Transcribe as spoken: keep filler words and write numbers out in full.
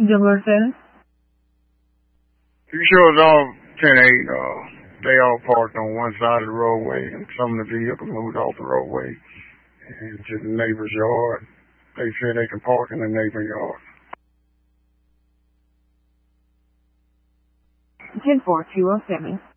Jefferson. He shows off ten eight. Uh, they all parked on one side of the roadway, and some of the vehicles moved off the roadway into the neighbor's yard. They said they can park in the neighbor's yard. ten four two oh seven.